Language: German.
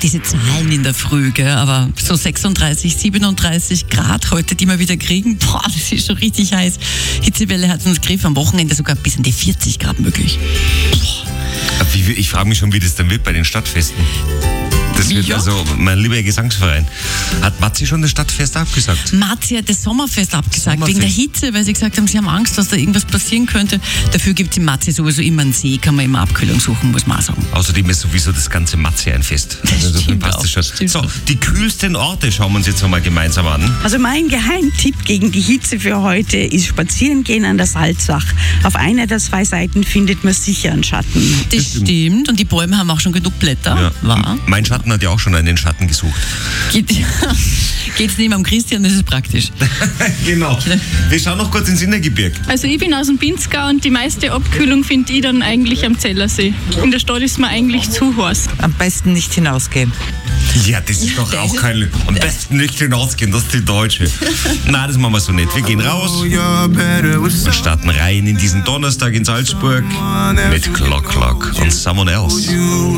diese Zahlen in der Früh, gell? Aber so 36, 37 Grad heute, die wir wieder kriegen, das ist schon richtig heiß. Hitzewelle hat uns Griff, am Wochenende sogar bis an die 40 Grad möglich. Ich frage mich schon, wie das dann wird bei den Stadtfesten. Das wird also, mein lieber Gesangsverein. Hat Matzi schon das Stadtfest abgesagt? Matzi hat das Sommerfest abgesagt, wegen der Hitze, weil sie gesagt haben, sie haben Angst, dass da irgendwas passieren könnte. Dafür gibt es in Matzi sowieso immer einen See, kann man immer Abkühlung suchen, muss man auch sagen. Außerdem ist sowieso das ganze Matzi ein Fest. Das stimmt passt auch, schon. stimmt So, auch. die kühlsten Orte schauen wir uns jetzt nochmal gemeinsam an. Also mein Geheimtipp gegen die Hitze für heute ist Spazierengehen an der Salzach. Auf einer der 2 Seiten findet man sicher einen Schatten. Das stimmt. Und die Bäume haben auch schon genug Blätter. Ja. Mein Schatten hat ja auch schon einen Schatten gesucht. Geht's neben am Christian, das ist praktisch. Genau. Wir schauen noch kurz ins Innergebirg. Also ich bin aus dem Pinzgau und die meiste Abkühlung finde ich dann eigentlich am Zellersee. In der Stadt ist mir eigentlich zu heiß. Am besten nicht hinausgehen. Ja, das ist doch auch kein... Am besten nicht hinausgehen, das ist die Deutsche. Nein, das machen wir so nicht. Wir gehen raus und starten rein in diesen Donnerstag in Salzburg mit Clock Clock und Someone Else.